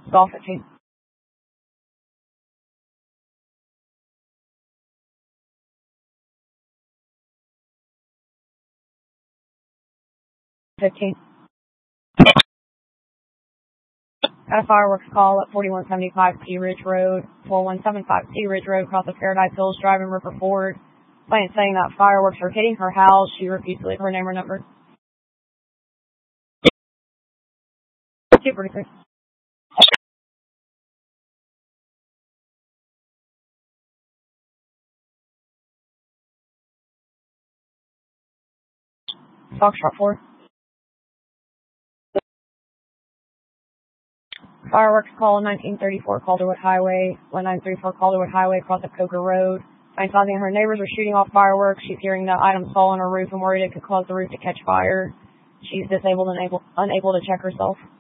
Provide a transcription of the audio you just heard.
Golf 15. Got a fireworks call at 4175 P Ridge Road, 4175 P Ridge Road, across the Paradise Hills, driving River Ford. Client saying that fireworks are hitting her house. She refused to leave her name or number. 246. Foxtrot 4. Fireworks call 1934 Calderwood Highway, 1934 Calderwood Highway, across the Coker Road. Advising her neighbors are shooting off fireworks. She's hearing the items fall on her roof and worried it could cause the roof to catch fire. She's disabled and unable to check herself.